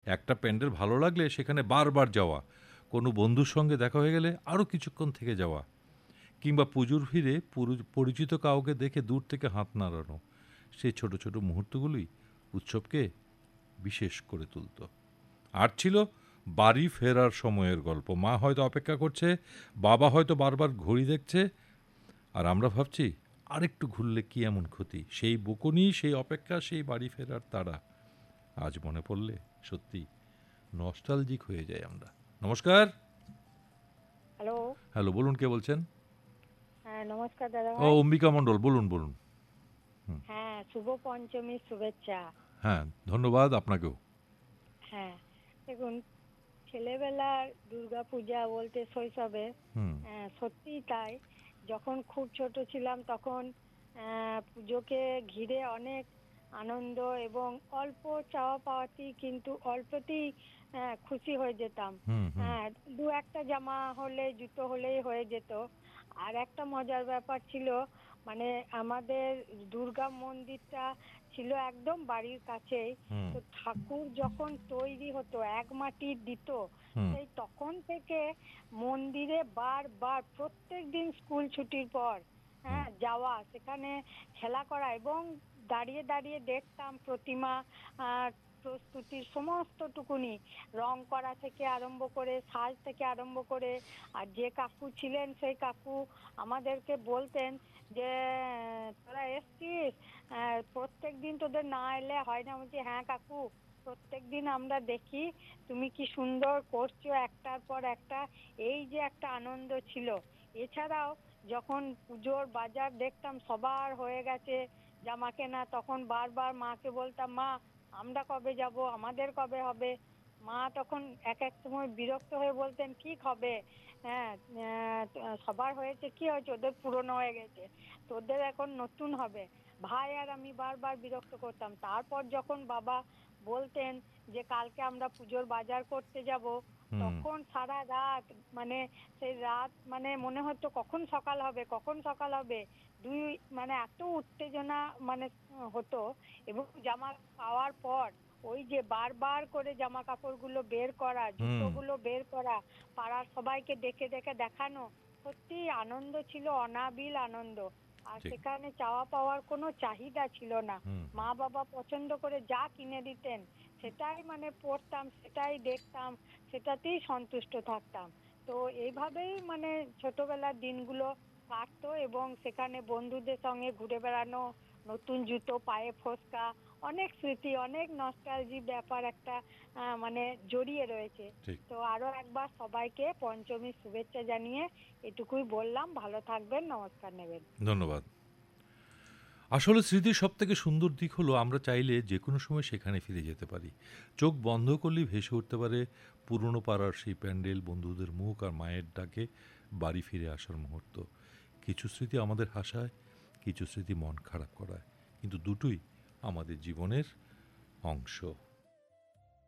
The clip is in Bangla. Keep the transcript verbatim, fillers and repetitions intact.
একটা প্যান্ডেল ভালো লাগলে সেখানে বারবার যাওয়া, কোনো বন্ধুর সঙ্গে দেখা হয়ে গেলে আরও কিছুক্ষণ থেকে যাওয়া, কিংবা পুজোর ভিড়ে পরিচিত কাউকে দেখে দূর থেকে হাত নাড়ানো, সেই ছোট ছোট মুহূর্তগুলোই উৎসবকে বিশেষ করে তুলত। আর ছিল বাড়ি ফেরার সময়ের গল্প। মা হয়তো অপেক্ষা করছে, বাবা হয়তো বারবার ঘড়ি দেখছে, আর আমরা ভাবছি আরেকটু ঘুরলে কি এমন ক্ষতি। সেই বকুনি, সেই অপেক্ষা, সেই বাড়ি ফেরার তাড়া আজ মনে পড়লে সত্যি নস্টালজিক হয়ে যায় আমরা। নমস্কার। হ্যালো। হ্যালো, বলুন, কে বলছেন? হ্যাঁ, নমস্কার দাদা ও, ভাই। অম্বিকা মণ্ডল, বলুন বলুন। হ্যাঁ, শুভ পঞ্চমীর শুভেচ্ছা। হ্যাঁ, ধন্যবাদ আপনাকেও। হ্যাঁ, দেখুন, ছেলেবেলার দুর্গা পূজা বলতে শৈশবে, সত্যিই তাই। যখন খুব ছোট ছিলাম তখন পুজোকে ঘিরে অনেক আনন্দ এবং অল্প চাওয়া পাওয়াতেই কিন্তু অল্পতেই খুশি হয়ে যেতাম। হ্যাঁ, দু একটা জামা হলে, জুতো হলেই হয়ে যেত। আর একটা মজার ব্যাপার ছিল, মানে আমাদের দুর্গা মন্দিরটা ছিল একদম বাড়ির কাছেই। তো ঠাকুর যখন তৈরি হতো, এক মাটির দিত, সেই তখন থেকে মন্দিরে বারবার প্রত্যেক দিন স্কুল ছুটির পর হ্যাঁ যাওয়া, সেখানে খেলা করা এবং দাঁড়িয়ে দাঁড়িয়ে দেখতাম প্রতিমা প্রস্তুতির সমস্ত টুকুনি, রং করা থেকে আরম্ভ করে, সাজ থেকে আরম্ভ করে। আর যে কাকু ছিলেন সেই কাকু আমাদেরকে বলতেন যে তোরা এসছিস, প্রত্যেক দিন তোদের না এলে হয় না। বলছি হ্যাঁ কাকু, প্রত্যেক দিন আমরা দেখি তুমি কি সুন্দর করছো একটার পর একটা। এই যে একটা আনন্দ ছিল। এছাড়াও যখন পুজোর বাজার দেখতাম সবার হয়ে গেছে জামা কেনা, তখন বারবার মাকে বলতাম, মা আমরা কবে যাব, আমাদের কবে হবে। মা তখন এক এক সময় বিরক্ত হয়ে বলতেন, কি হবে, হ্যাঁ সবার হয়েছে, কি হয়েছে, ওদের পুরনো হয়ে গেছে, তোদের এখন নতুন হবে। ভাই আর আমি বারবার বিরক্ত করতাম। তারপর যখন বাবা বলতেন যে কালকে আমরা পুজোর বাজার করতে যাব, তখন সারা রাত, মানে সেই রাত মানে মনে হতো কখন সকাল হবে, কখন সকাল হবে। দুই মানে এত উত্তেজনা মানে হতো। এবং জামা পাওয়ার পর ওই যে বারবার করে জামা কাপড়গুলো বের করা, জুতোগুলো বের করা, পাড়ার সবাইকে ডেকে ডেকে দেখানো, সত্যি আনন্দ ছিল, অনাবিল আনন্দ। আর সেখানে চাওয়া পাওয়ার কোনো চাহিদা ছিল না। মা বাবা পছন্দ করে যা কিনে দিতেন সেটাই মানে পড়তাম, সেটাই দেখতাম, সেটাতেই সন্তুষ্ট থাকতাম। তো এইভাবেই মানে ছোটবেলার দিনগুলো কাটতো। এবং সেখানে বন্ধুদের সঙ্গে ঘুরে বেড়ানো, নতুন জুতো, পায়ে ফোসকা, অনেক স্মৃতি, অনেক নস্টালজি ব্যাপার একটা মানে জড়িয়ে রয়েছে। তো আরো একবার সবাইকে পঞ্চমীর শুভেচ্ছা জানিয়ে এটুকুই বললাম। ভালো থাকবেন, নমস্কার নেবেন। ধন্যবাদ। আসলে স্মৃতির সব থেকে সুন্দর দিক হলো আমরা চাইলে যে কোনো সময় সেখানে ফিরে যেতে পারি। চোখ বন্ধ করলেই ভেসে উঠতে পারে পুরনো পাড়ার সেই প্যান্ডেল, বন্ধুদের মুখ আর মায়ের ডাকে বাড়ি ফিরে আসার মুহূর্ত। কিছু স্মৃতি আমাদের হাসায়, কিছু স্মৃতি মন খারাপ করায়, কিন্তু দুটোই আমাদের জীবনের অংশ।